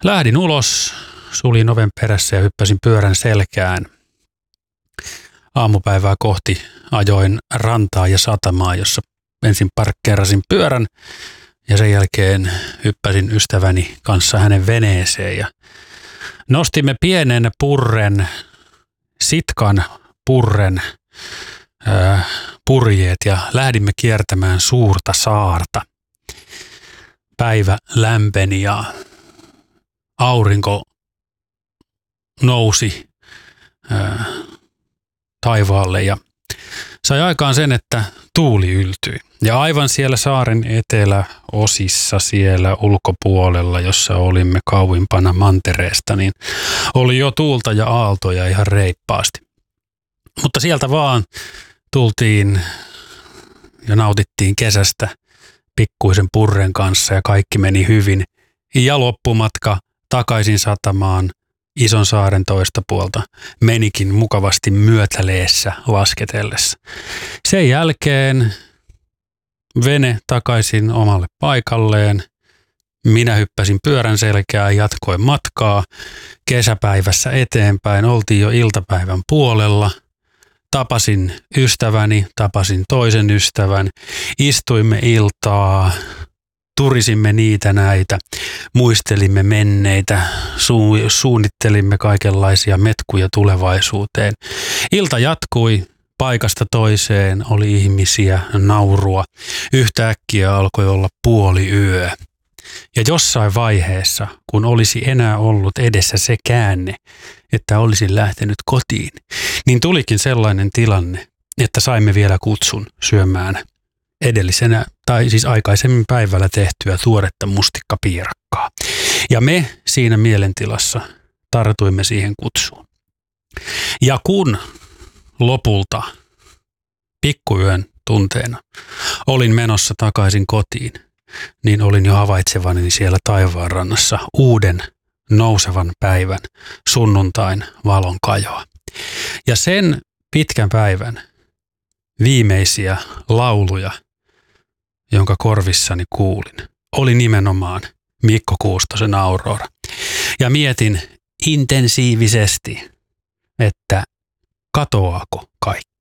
Lähdin ulos, suljin oven perässä ja hyppäsin pyörän selkään. Aamupäivää kohti ajoin rantaa ja satamaa, jossa ensin parkkeerasin pyörän ja sen jälkeen hyppäsin ystäväni kanssa hänen veneeseen ja nostimme pienen sitkan purren purjeet ja lähdimme kiertämään suurta saarta. Päivä lämpeni ja aurinko nousi taivaalle ja sai aikaan sen, että tuuli yltyi. Ja aivan siellä saaren eteläosissa siellä ulkopuolella, jossa olimme kauimpana mantereesta, niin oli jo tuulta ja aaltoja ihan reippaasti. Mutta sieltä vaan tultiin ja nautittiin kesästä pikkuisen purren kanssa ja kaikki meni hyvin. Ja loppumatka takaisin satamaan ison saaren toista puolta menikin mukavasti myötäleessä lasketellessa. Sen jälkeen vene takaisin omalle paikalleen. Minä hyppäsin pyörän selkään, jatkoin matkaa kesäpäivässä eteenpäin. Oltiin jo iltapäivän puolella. Tapasin ystäväni, tapasin toisen ystävän, istuimme iltaa, turisimme niitä näitä, muistelimme menneitä, suunnittelimme kaikenlaisia metkuja tulevaisuuteen. Ilta jatkui, paikasta toiseen oli ihmisiä, naurua. Yhtäkkiä alkoi olla puoliyö. Ja jossain vaiheessa, kun olisi enää ollut edessä se käänne, että olisin lähtenyt kotiin, niin tulikin sellainen tilanne, että saimme vielä kutsun syömään edellisenä, tai siis aikaisemmin päivällä tehtyä tuoretta mustikkapiirakkaa. Ja me siinä mielentilassa tartuimme siihen kutsuun. Ja kun lopulta pikkuyön tunteena olin menossa takaisin kotiin, niin olin jo havaitsevani siellä taivaanrannassa uuden nousevan päivän sunnuntain valon kajoa. Ja sen pitkän päivän viimeisiä lauluja, jonka korvissani kuulin, oli nimenomaan Mikko Kuustosen Aurora. Ja mietin intensiivisesti, että katoaako kaikki.